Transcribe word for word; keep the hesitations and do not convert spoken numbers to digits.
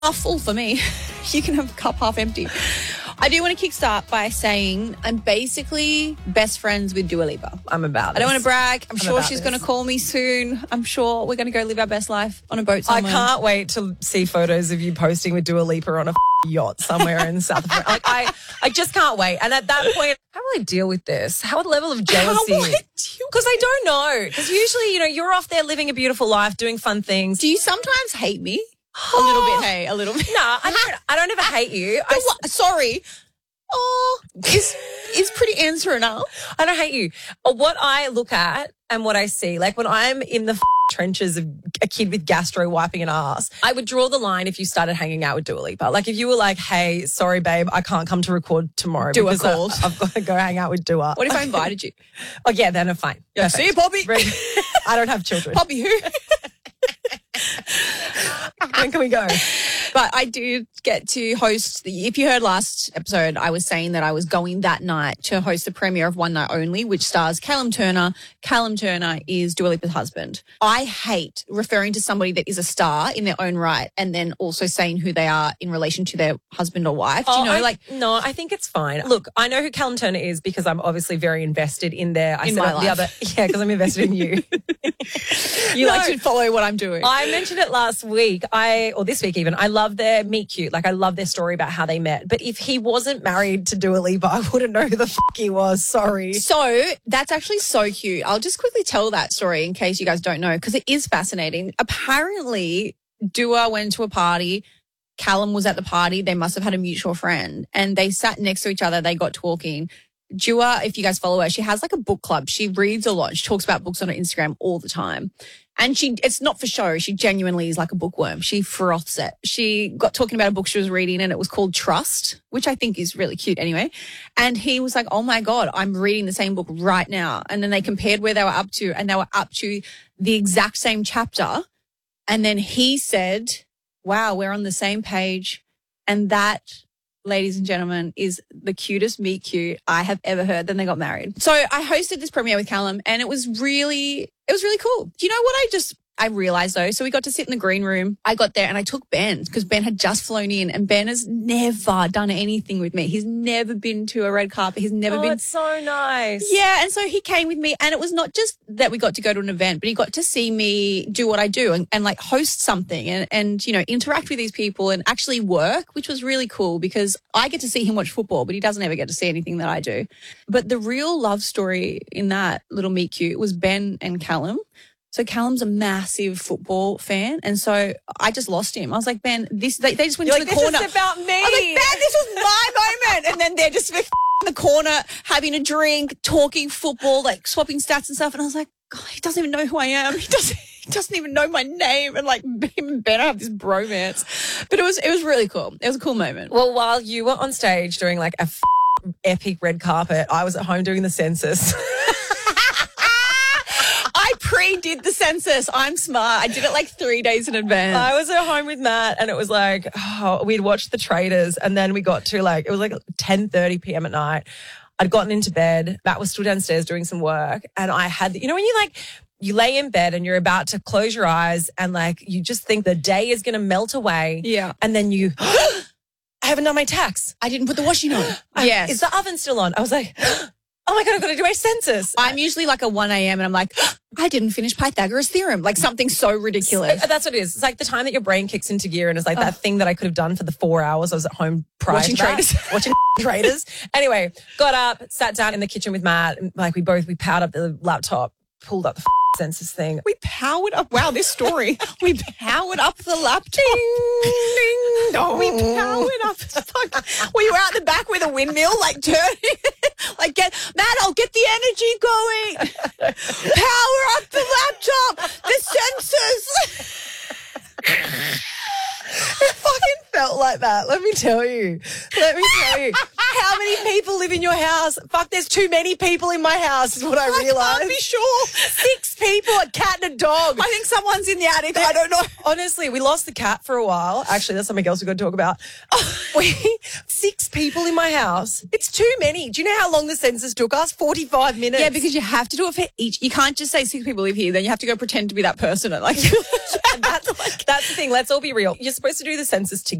half full for me. You can have a cup half empty. I do want to kickstart by saying I'm basically best friends with Dua Lipa. I'm about I don't this. want to brag. I'm, I'm sure about she's this. going to call me soon. I'm sure we're going to go live our best life on a boat I somewhere. can't wait to see photos of you posting with Dua Lipa on a yacht somewhere in South Africa. Like I, I just can't wait. And at that point, how will I deal with this? How level of jealousy? How will I deal- Because I don't know. Because usually, you know, you're off there living a beautiful life, doing fun things. Do you sometimes hate me? A little bit, hey, a little bit. No, I don't. I don't ever hate you. I, What? Sorry. Oh, is is pretty answer enough? I don't hate you. Uh, What I look at and what I see, like when I'm in the f- trenches of a kid with gastro wiping an ass, I would draw the line if you started hanging out with Dua Lipa. Like if you were like, hey, sorry, babe, I can't come to record tomorrow Dua because I- called. I've got to go hang out with Dua. What if I invited you? Oh, yeah, then I'm fine. Yeah, Perfect. see you, Poppy. Ready? I don't have children. Poppy who? When can we go? But I do get to host the, if you heard last episode, I was saying that I was going that night to host the premiere of One Night Only, which stars Callum Turner. Callum Turner is Dua Lipa's husband. I hate referring to somebody that is a star in their own right and then also saying who they are in relation to their husband or wife. Do you Oh, know, I- like, no, I think it's fine. Look, I know who Callum Turner is because I'm obviously very invested in there. I In said my it the life. other, yeah, because I'm invested in you. you No. like to follow what I'm doing. I mentioned it last week, I or this week even. I love their meet cute. Like I love their story about how they met. But if he wasn't married to Dua Lipa, I wouldn't know who the fuck he was. Sorry. So that's actually so cute. I'll just quickly tell that story in case you guys don't know, because it is fascinating. Apparently, Dua went to a party. Callum was at the party. They must have had a mutual friend and they sat next to each other. They got talking. Dua, if you guys follow her, she has like a book club. She reads a lot. She talks about books on her Instagram all the time. And she, it's not for show. She genuinely is like a bookworm. She froths it. She got talking about a book she was reading and it was called Trust, which I think is really cute anyway. And he was like, oh my God, I'm reading the same book right now. And then they compared where they were up to and they were up to the exact same chapter. And then he said, wow, we're on the same page. And that, ladies and gentlemen, is the cutest meet cute I have ever heard. Then they got married. So I hosted this premiere with Callum and it was really, it was really cool. Do you know what I just, I realized though? So we got to sit in the green room. I got there and I took Ben because Ben had just flown in and Ben has never done anything with me. He's never been to a red carpet. He's never Oh, been. it's so nice. Yeah, and so he came with me and it was not just that we got to go to an event, but he got to see me do what I do and, and like host something and, and, you know, interact with these people and actually work, which was really cool because I get to see him watch football, but he doesn't ever get to see anything that I do. But the real love story in that little meet cute was Ben and Callum. So Callum's a massive football fan. And so I just lost him. I was like, Ben, this, they, they just went You're to like, the this corner. is about me. I was like, Ben, this was my moment. And then they're just in the corner having a drink, talking football, like swapping stats and stuff. And I was like, God, he doesn't even know who I am. He doesn't, he doesn't even know my name. And like him and Ben have this bromance. But it was, it was really cool. It was a cool moment. Well, while you were on stage doing like a f- epic red carpet, I was at home doing the census. I pre-did the census. I'm smart. I did it like three days in advance. I was at home with Matt and it was like, oh, we'd watched The Traitors and then we got to like, it was like ten thirty p.m. at night. I'd gotten into bed. Matt was still downstairs doing some work and I had, you know, when you like, you lay in bed and you're about to close your eyes and like, you just think the day is going to melt away. Yeah. And then you, I haven't done my tax. I didn't put the washing on. I- Yes. Is the oven still on? I was like, oh my God, I've got to do my census. I'm usually like a one a.m. and I'm like, I didn't finish Pythagoras theorem. Like something so ridiculous. Uh, That's what it is. It's like the time that your brain kicks into gear and it's like that thing that I could have done for the four hours I was at home prior Watching to that. Traitors. Watching Traitors. Anyway, got up, sat down in the kitchen with Matt. And like we both, we powered up the laptop, pulled up the census thing. We powered up. Wow, this story. We powered up the laptop. Ding, ding, dong. We powered up. Fuck. We were out the back with a windmill, like turning. Like, get Matt, I'll get the energy going. Power up the laptop. The sensors. It fucking felt like that. Let me tell you. Let me tell you. How many people live in your house? Fuck, there's too many people in my house is what I I realized. can't be sure. Six people, a cat and a dog. I think someone's in the attic. I don't know. Honestly, we lost the cat for a while. Actually, that's something else we've got to talk about. We six people in my house. It's too many. Do you know how long the census took us? forty-five minutes. Yeah, because you have to do it for each. You can't just say six people live here. Then you have to go pretend to be that person. And like, And that's like That's the thing. Let's all be real. You're supposed to do the census together.